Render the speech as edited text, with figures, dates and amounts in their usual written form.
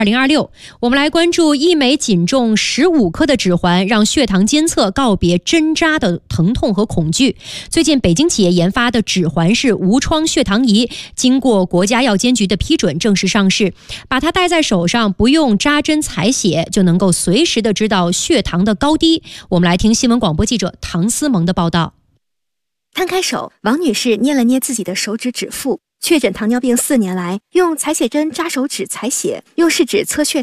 2026，我们来关注一枚仅重15克的指环，让血糖监测告别针扎的疼痛和恐惧。最近，北京企业研发的指环式无创血糖仪，经过国家药监局的批准正式上市。把它戴在手上，不用扎针采血，就能够随时的知道血糖的高低。我们来听新闻广播记者唐思萌的报道。 摊开手，王女士捏了捏自己的手指指腹。确诊糖尿病4年来，用采血针扎手指采血，用试纸测血